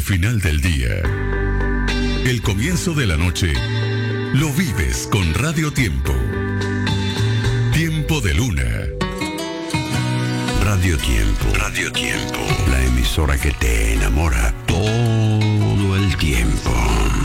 El final del día, el comienzo de la noche, lo vives con Radio Tiempo. Tiempo de Luna. Radio Tiempo. Radio Tiempo. La emisora que te enamora todo el tiempo.